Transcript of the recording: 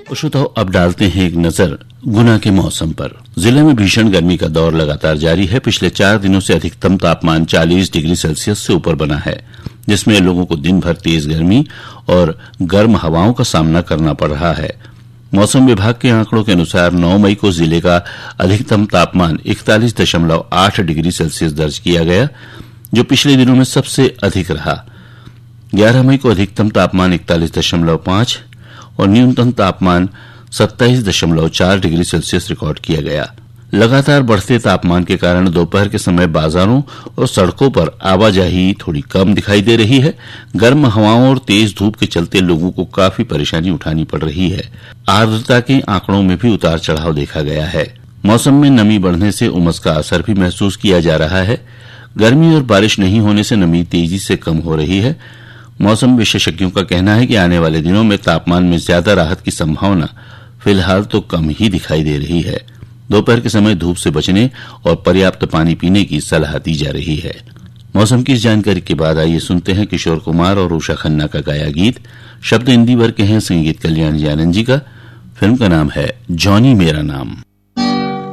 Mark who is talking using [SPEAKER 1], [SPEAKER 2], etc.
[SPEAKER 1] श्रोताओ, अब डालते हैं एक नजर गुना के मौसम पर। जिले में भीषण गर्मी का दौर लगातार जारी है। पिछले 4 दिनों से अधिकतम तापमान 40 डिग्री सेल्सियस से ऊपर बना है, जिसमें लोगों को दिन भर तेज गर्मी और गर्म हवाओं का सामना करना पड़ रहा है। मौसम विभाग के आंकड़ों के अनुसार 9 मई को जिले का अधिकतम तापमान 41.8 डिग्री सेल्सियस दर्ज किया गया, जो पिछले दिनों में सबसे अधिक रहा। 11 मई को अधिकतम तापमान 41.5 और न्यूनतम तापमान 27.4 डिग्री सेल्सियस रिकॉर्ड किया गया। लगातार बढ़ते तापमान के कारण दोपहर के समय बाजारों और सड़कों पर आवाजाही थोड़ी कम दिखाई दे रही है। गर्म हवाओं और तेज धूप के चलते लोगों को काफी परेशानी उठानी पड़ रही है। आर्द्रता के आंकड़ों में भी उतार चढ़ाव देखा गया है। मौसम में नमी बढ़ने से उमस का असर भी महसूस किया जा रहा है। गर्मी और बारिश नहीं होने से नमी तेजी से कम हो रही है। मौसम विशेषज्ञों का कहना है कि आने वाले दिनों में तापमान में ज्यादा राहत की संभावना फिलहाल तो कम ही दिखाई दे रही है। दोपहर के समय धूप से बचने और पर्याप्त पानी पीने की सलाह दी जा रही है। मौसम की इस जानकारी के बाद आइए सुनते हैं किशोर कुमार और उषा खन्ना का गाया गीत। शब्द इंदिवर के हैं, संगीत कल्याण जी आनंद जी का। फिल्म का नाम है जॉनी मेरा नाम।